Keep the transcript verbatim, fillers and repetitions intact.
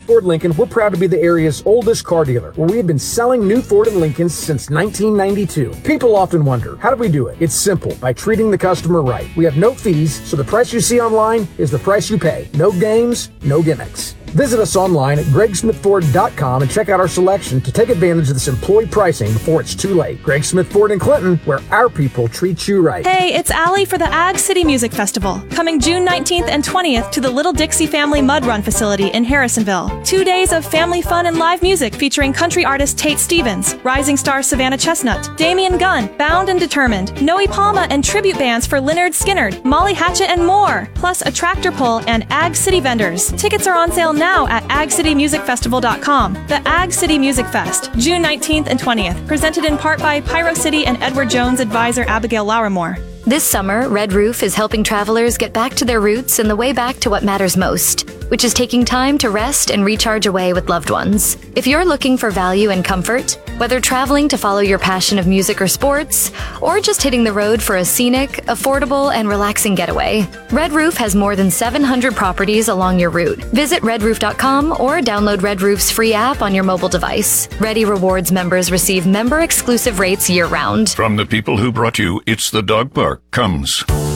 Ford Lincoln, we're proud to be the area's oldest car dealer, where we have been selling new Ford and Lincolns since nineteen ninety-two. People often wonder, how do we do it? It's simple, by treating the customer right. We have no fees, so the price you see online is the price you pay. No games, no gimmicks. Visit us online at greg smith ford dot com and check out our selection to take advantage of this employee pricing before it's too late. Greg Smith Ford in Clinton, where our people treat you right. Hey, it's Allie for the Ag City Music Festival, coming June nineteenth and twentieth to the Little Dixie Family Mud Run facility in Harrisonville. Two days of family fun and live music featuring country artist Tate Stevens, rising star Savannah Chestnut, Damian Gunn, Bound and Determined, Noe Palma, and tribute bands for Leonard Skinnard, Molly Hatchet, and more, plus a tractor pull and Ag City vendors. Tickets are on sale now at ag city music festival dot com. The Ag City Music Fest, June nineteenth and twentieth, presented in part by Pyro City and Edward Jones advisor Abigail Laurimore. This summer, Red Roof is helping travelers get back to their roots and the way back to what matters most, which is taking time to rest and recharge away with loved ones. If you're looking for value and comfort, whether traveling to follow your passion of music or sports, or just hitting the road for a scenic, affordable, and relaxing getaway, Red Roof has more than seven hundred properties along your route. Visit red roof dot com or download Red Roof's free app on your mobile device. Ready Rewards members receive member-exclusive rates year-round. From the people who brought you It's the Dog Park comes